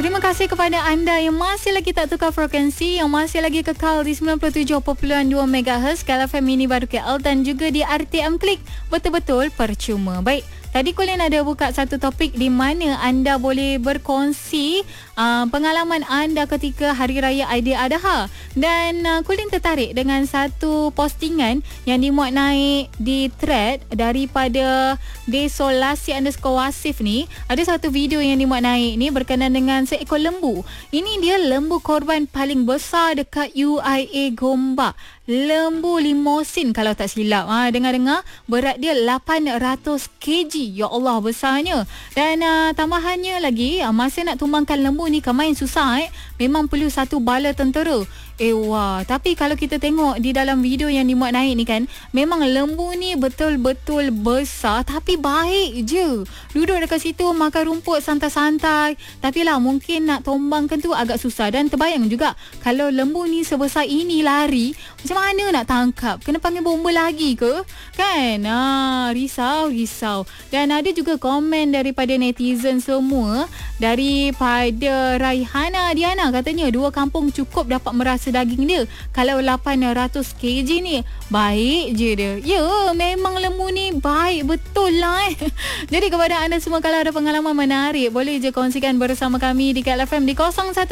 Terima kasih kepada anda yang masih lagi tak tukar frekuensi, yang masih lagi kekal di 97.2 MHz KLFM Mini Baru KL dan juga di RTM Klik. Betul-betul percuma. Baik, tadi Colin ada buka satu topik di mana anda boleh berkongsi pengalaman anda ketika Hari Raya Aidiladha. Dan Colin tertarik dengan satu postingan yang dimuat naik di thread daripada Desolasi_Wasif ni. Ada satu video yang dimuat naik ni berkenaan dengan seekor lembu. Ini dia lembu korban paling besar dekat UIA Gombak. Lembu limosin kalau tak silap. Dengar-dengar berat dia 800 kg. Ya Allah, besarnya. Dan tambahannya lagi, masa nak tumbangkan lembu ni kan main susah. Memang perlu satu bala tentera. Wah, tapi kalau kita tengok di dalam video yang dimuat naik ni kan, memang lembu ni betul-betul besar tapi baik je. Duduk dekat situ makan rumput santai-santai. Tapi lah mungkin nak tombangkan tu agak susah. Dan terbayang juga kalau lembu ni sebesar ini lari, macam mana nak tangkap? Kena panggil bomba lagi ke? Kan? Risau. Dan ada juga komen daripada netizen semua. Daripada Raihana Diana, katanya 2 kampung cukup dapat merasa daging dia. Kalau 800 kg ni, baik je dia. Ya, memang lembu ni baik betul lah. Jadi kepada anda semua, kalau ada pengalaman menarik, boleh je kongsikan bersama kami di KLFM di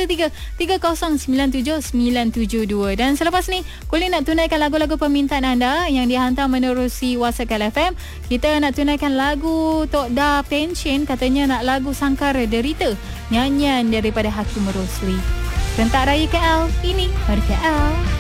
0113-3097-972. Dan selepas ni, Colin nak tunaikan lagu-lagu permintaan anda yang dihantar menerusi WhatsApp KLFM. Kita nak tunaikan lagu Tok Da Pension, katanya nak lagu Sangkara Derita, nyanyian daripada Hakim Rosli. Rentak Raya KL, ini Baru KL.